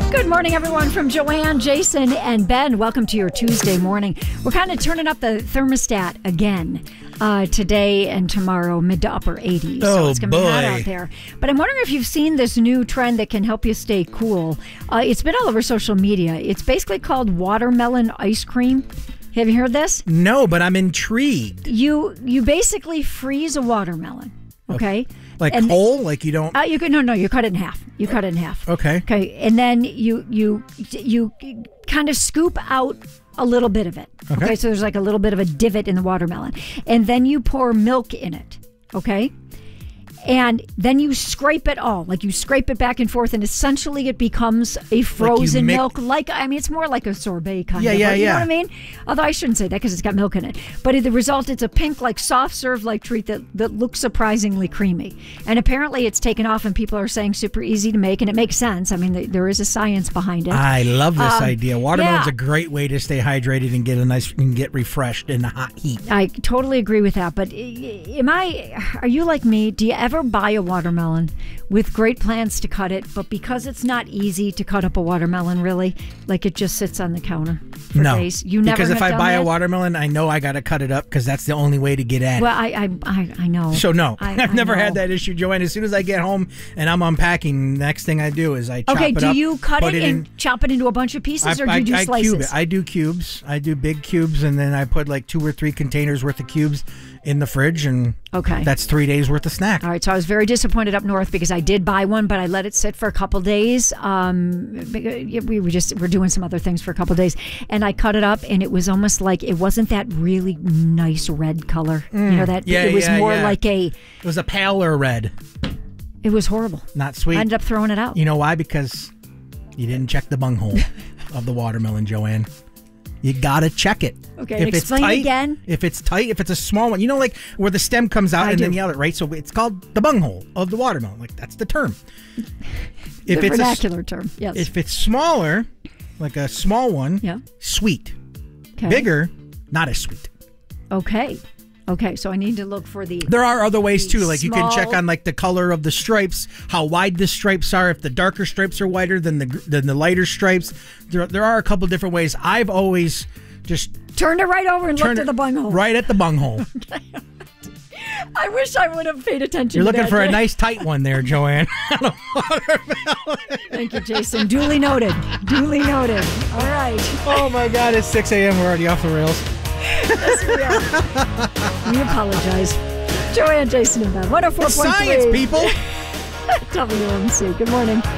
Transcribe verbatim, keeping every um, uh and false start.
Good morning, everyone, from Joanne, Jason, and Ben. Welcome to your Tuesday morning. We're kind of turning up the thermostat again uh, today and tomorrow, mid to upper eighties. Oh, so it's going to be boy. hot out there. But I'm wondering if you've seen this new trend that can help you stay cool. Uh, it's been all over social media. It's basically called watermelon ice cream. Have you heard this? No, but I'm intrigued. You you basically freeze a watermelon, okay? Like And- whole? Like you don't... Uh, you can no no you cut it in half. You cut it in half. Okay. Okay, and then you you you kind of scoop out a little bit of it. Okay. Okay, so there's like a little bit of a divot in the watermelon, and then you pour milk in it. Okay. And then you scrape it all, like you scrape it back and forth, and essentially it becomes a frozen make- milk. Like I mean, it's more like a sorbet kind Yeah, of. yeah, You yeah. know what I mean? Although I shouldn't say that because it's got milk in it. But the result, it's a pink, like soft serve like treat that that looks surprisingly creamy. And apparently, it's taken off, and people are saying super easy to make, and it makes sense. I mean, th- there is a science behind it. I love this Um, idea. Watermelon's yeah. a great way to stay hydrated and get a nice and get refreshed in the hot heat. I totally agree with that. But i- am I? Are you like me? Do you ever buy a watermelon with great plans to cut it, but because it's not easy to cut up a watermelon, really, like it just sits on the counter for No, days? You never because if have I done buy that? a watermelon, I know I got to cut it up because that's the only way to get at Well, it. I I I, I know. So no, I, I've I never know. had that issue, Joanne. As soon as I get home and I'm unpacking, next thing I do is I chop Okay, it do up. you cut put it, it and in, chop it into a bunch of pieces, I, or do I, you do I slices? cube it. I do cubes. I do big cubes, and then I put like two or three containers worth of cubes in the fridge, and Okay. that's three days worth of snack. All right, so I was very disappointed up north because I did buy one, but I let it sit for a couple days. Um, because we were just we're doing some other things for a couple days, and I cut it up, and it was almost like it wasn't that really nice red color. You know that Yeah, it was yeah, more yeah. like a. It was a paler red, It was horrible. not sweet. I ended up throwing it out. You know why? Because you didn't check the bunghole of the watermelon, Joanne. You gotta check it. Okay, and explain again. If it's tight, if it's a small one, you know, like where the stem comes out I and do. then the other, right? So it's called the bunghole of the watermelon. Like that's the term. If the it's a, vernacular term, yes. if it's smaller, like a small one, Yeah. sweet. Okay. Bigger, not as sweet. Okay. Okay, so I need to look for the. There are other ways too, like you can check Small. on like the color of the stripes, how wide the stripes are. If the darker stripes are wider than the than the lighter stripes, there there are a couple different ways. I've always just Turned it right over and turned looked at the bunghole. right at the bunghole. I wish I would have paid attention. You're to looking that. for a nice tight one there, Joanne. Thank you, Jason. Duly noted. Duly noted. All right. Oh my God, it's six a.m. We're already off the rails. Yes, we are. We apologize. Joanne, Jason, and Ben. one oh four It's point three science, people. W M C. Good morning.